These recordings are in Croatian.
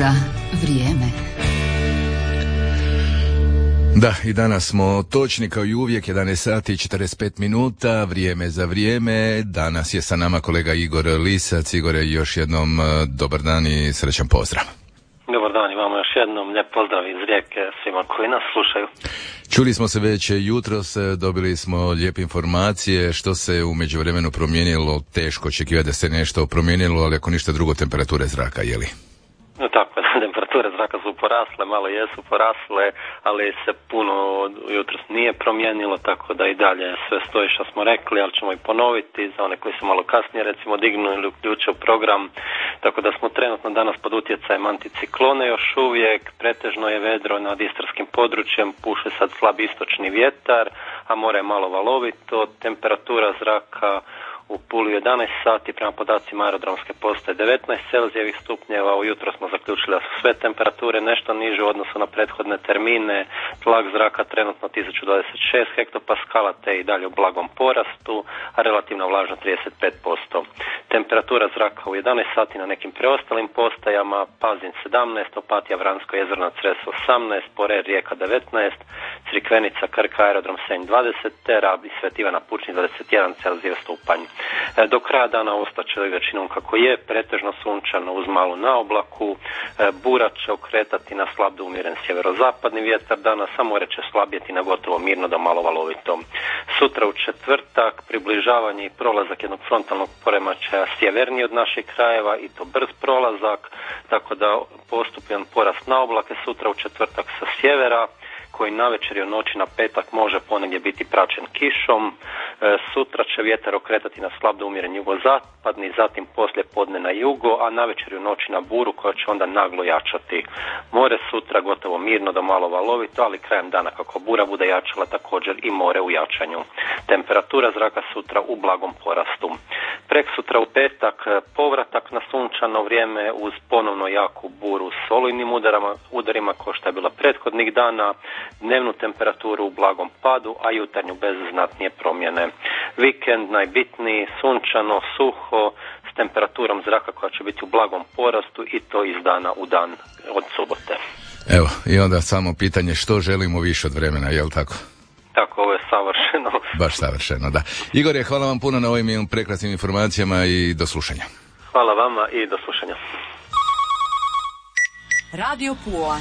za vrijeme. Da, i danas smo točni kao i uvijek, 11 sati i 45 minuta, vrijeme za vrijeme. Danas je sa nama kolega Igor Lisac. Igore, još jednom dobar dan i srećan pozdrav. Dobar dan, imamo još jednom lijep pozdrav iz Rijeke svima koji nas slušaju. Čuli smo se već jutros, dobili smo lijepe informacije. Što se u međuvremenu promijenilo? Teško očekivati da se nešto promijenilo, ali ako ništa drugo, temperature zraka, je li? No tako, temperature zraka su porasle, malo jesu porasle, ali se puno jutros nije promijenilo, tako da i dalje sve stoji što smo rekli, ali ćemo i ponoviti za one koji su malo kasnije recimo dignuli ili uključio program, tako da smo trenutno danas pod utjecajem anticiklone još uvijek, pretežno je vedro nad istarskim područjem, puše sad slab istočni vjetar, a more je malo valovito, temperatura zraka u Puli 11 sati, prema podacima aerodromske postaje 19 celzijevih stupnjeva. Ujutro smo zaključili da su sve temperature nešto niže u odnosu na prethodne termine. Tlak zraka trenutno 1026 hektopaskala, te i dalje u blagom porastu, a relativna vlažnost 35%. Temperatura zraka u 11 sati na nekim preostalim postajama: Pazin 17, Opatija, Vransko jezero na Cresu 18, Porer, Rijeka 19, Crikvenica, Krka, aerodrom Senj 20, te Rab i Sveti Ivan Pučni 21 celzijev stupanj. Do kraja dana ostaće većinom kako je, pretežno sunčano uz malu naoblaku, bura će okretati na slab do umjeren sjeverozapadni vjetar, danas samo more će slabjeti na gotovo mirno do malo valovito. Sutra u četvrtak približavanje i prolazak jednog frontalnog poremećaja sjevernije od naših krajeva, i to brz prolazak, tako da postupan porast naoblake sutra u četvrtak sa sjevera, koji navečer i u noći na petak može ponegdje biti praćen kišom. Sutra će vjetar okretati na slab do umjeren jugozapadni, zatim poslije podne na jugo, a navečer i u noći na buru koja će onda naglo jačati. More sutra gotovo mirno do malo valovito, ali krajem dana kako bura bude jačala također i more u jačanju. Temperatura zraka sutra u blagom porastu. Preksutra u petak povratak na sunčano vrijeme uz ponovno jaku buru s olujnim udarima kao što je bila prethodnih dana, dnevnu temperaturu u blagom padu, a jutarnju bez znatnije promjene. Vikend najbitniji, sunčano, suho, s temperaturom zraka koja će biti u blagom porastu, i to iz dana u dan od subote. Evo, i onda samo pitanje što želimo više od vremena, je li tako? Tako, ovo je savršeno. Baš savršeno, da. Igore, hvala vam puno na ovim prekrasnim informacijama i do slušanja. Hvala vama i do slušanja. Radio Pula.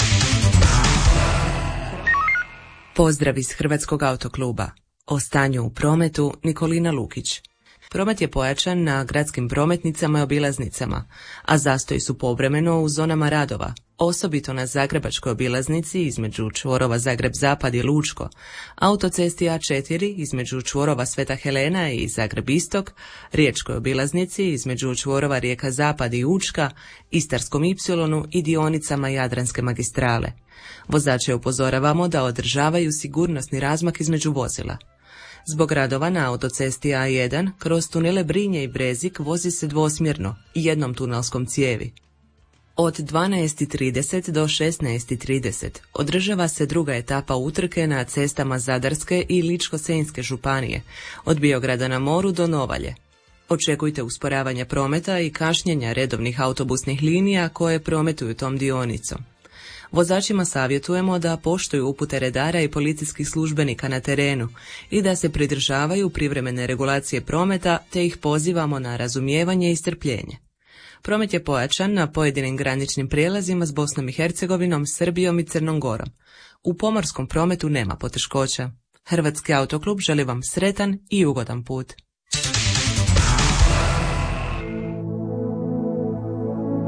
Pozdrav iz Hrvatskog autokluba. O stanju u prometu Nikolina Lukić. Promet je pojačan na gradskim prometnicama i obilaznicama, a zastoji su povremeno u zonama radova, osobito na zagrebačkoj obilaznici između čvorova Zagreb-Zapad i Lučko, autocesti A4 između čvorova Sveta Helena i Zagreb-Istok, riječkoj obilaznici između čvorova Rijeka-Zapad i Učka, Istarskom Ipsilonu i dionicama Jadranske magistrale. Vozače upozoravamo da održavaju sigurnosni razmak između vozila. Zbog radova na autocesti A1 kroz tunele Brinje i Brezik vozi se dvosmjerno i jednom tunelskom cijevi. Od 12:30 do 16:30 održava se druga etapa utrke na cestama Zadarske i Ličko-senjske županije, od Biograda na moru do Novalje. Očekujte usporavanje prometa i kašnjenja redovnih autobusnih linija koje prometuju tom dionicom. Vozačima savjetujemo da poštuju upute redara i policijskih službenika na terenu i da se pridržavaju privremene regulacije prometa, te ih pozivamo na razumijevanje i strpljenje. Promet je pojačan na pojedinim graničnim prijelazima s Bosnom i Hercegovinom, Srbijom i Crnom Gorom. U pomorskom prometu nema poteškoća. Hrvatski autoklub želi vam sretan i ugodan put.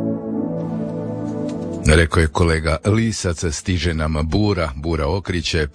Rekao je kolega Lisac, stiže nam bura okriće,